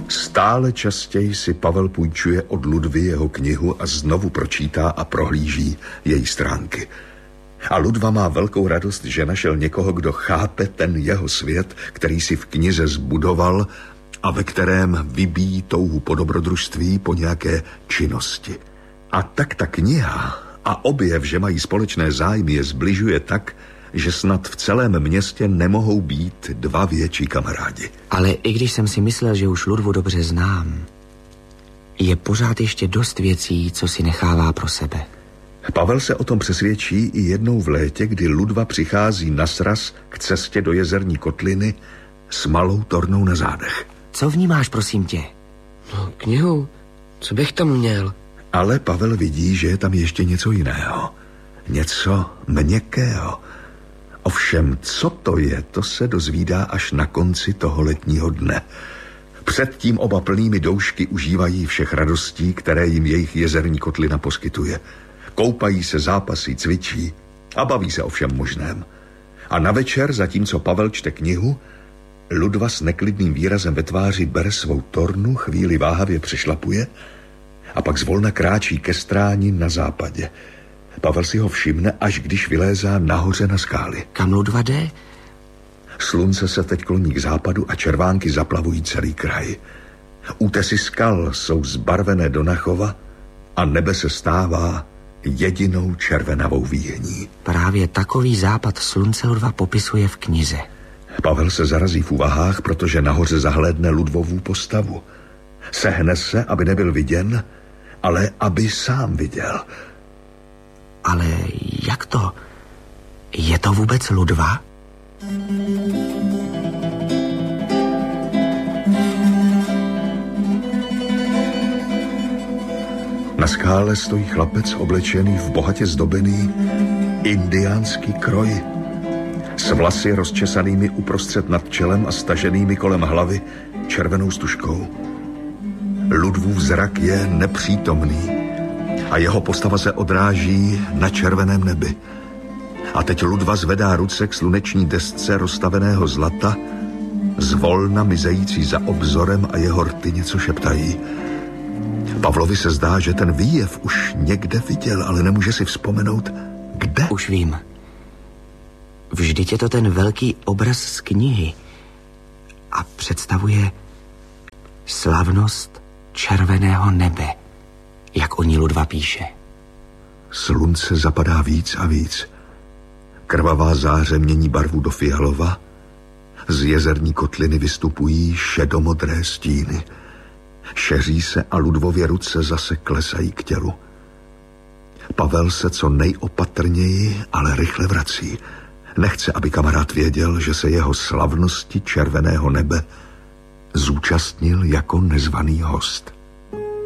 Stále častěji si Pavel půjčuje od Ludvy jeho knihu a znovu pročítá a prohlíží její stránky. A Ludva má velkou radost, že našel někoho, kdo chápe ten jeho svět, který si v knize zbudoval a ve kterém vybíjí touhu po dobrodružství, po nějaké činnosti. A tak ta kniha a objev, že mají společné zájmy, je zbližuje tak, že snad v celém městě nemohou být dva větší kamarádi. Ale i když jsem si myslel, že už Ludvu dobře znám, je pořád ještě dost věcí, co si nechává pro sebe. Pavel se o tom přesvědčí i jednou v létě, kdy Ludva přichází na sraz k cestě do Jezerní kotliny s malou tornou na zádech. Co vnímáš, prosím tě? No, knihu. Co bych tam měl? Ale Pavel vidí, že je tam ještě něco jiného. Něco měkkého. Ovšem, co to je, to se dozvídá až na konci toho letního dne. Předtím oba plnými doušky užívají všech radostí, které jim jejich Jezerní kotlina poskytuje. Koupají se, zápasí, cvičí a baví se o všem možném. A na večer, zatímco Pavel čte knihu, Ludva s neklidným výrazem ve tváři bere svou tornu, chvíli váhavě přešlapuje a pak zvolna kráčí ke stráni na západě. Pavel si ho všimne, až když vylézá nahoře na skály. Kam Ludva jde? Slunce se teď kloní k západu a červánky zaplavují celý kraj. Útesy skal jsou zbarvené do nachova a nebe se stává jedinou červenavou výhní. Právě takový západ slunce Ludva popisuje v knize. Pavel se zarazí v úvahách, protože nahoře zahlédne Ludvovu postavu. Sehne se, aby nebyl viděn, ale aby sám viděl. Ale jak to? Je to vůbec Ludva? Na skále stojí chlapec oblečený v bohatě zdobený indiánský kroj. S vlasy rozčesanými uprostřed nad čelem a staženými kolem hlavy červenou stužkou. Ludvův zrak je nepřítomný a jeho postava se odráží na červeném nebi. A teď Ludva zvedá ruce k sluneční desce rozstaveného zlata, zvolna mizející za obzorem, a jeho rty něco šeptají. Pavlovi se zdá, že ten výjev už někde viděl, ale nemůže si vzpomenout, kde. Už vím. Vždyť je to ten velký obraz z knihy a představuje slavnost červeného nebe, jak o ní Ludva píše. Slunce zapadá víc a víc. Krvavá záře mění barvu do fialova. Z Jezerní kotliny vystupují šedomodré stíny. Šeří se a Ludvově ruce zase klesají k tělu. Pavel se co nejopatrněji, ale rychle vrací. Nechce, aby kamarád věděl, že se jeho slavnosti červeného nebe zúčastnil jako nezvaný host.